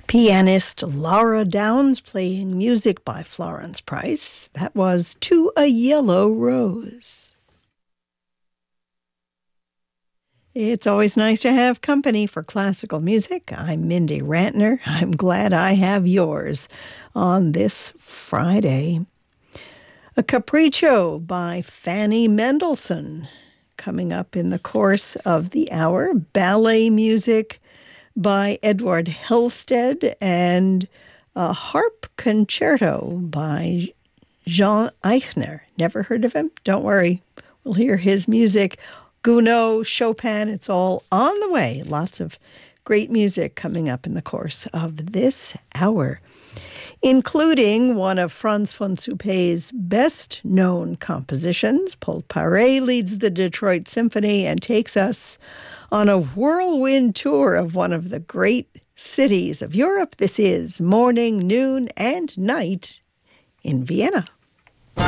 Pianist Laura Downs playing music by Florence Price. That was To a Yellow Rose. It's always nice to have company for classical music. I'm Mindy Rantner. I'm glad I have yours on this Friday. A Capriccio by Fanny Mendelssohn coming up in the course of the hour. Ballet music by Edward Helsted, and a harp concerto by Jean Eichner. Never heard of him? Don't worry. We'll hear his music. Gounod, Chopin, it's all on the way. Lots of great music coming up in the course of this hour, including one of Franz von Suppé's best-known compositions. Paul Paré leads the Detroit Symphony and takes us on a whirlwind tour of one of the great cities of Europe. This is Morning, Noon, and Night in Vienna.